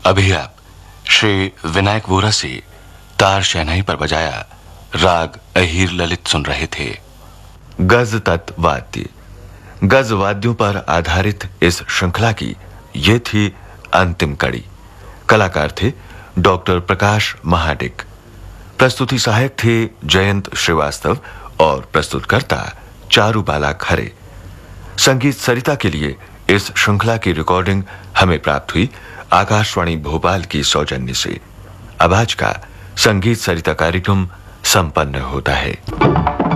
अभी आप श्री विनायक वोरा से तार शहनाई पर बजाया राग अहीर ललित सुन रहे थे। गज तत् वाद्य, गज वाद्यों पर आधारित इस श्रृंखला की ये थी अंतिम कड़ी। कलाकार थे डॉक्टर प्रकाश महाडिक, प्रस्तुति सहायक थे जयंत श्रीवास्तव और प्रस्तुतकर्ता चारुबाला खरे। संगीत सरिता के लिए इस श्रृंखला की रिकॉर्डिंग हमें प्राप्त हुई आकाशवाणी भोपाल की सौजन्य से। अब आज का संगीत सरिता कार्यक्रम संपन्न होता है।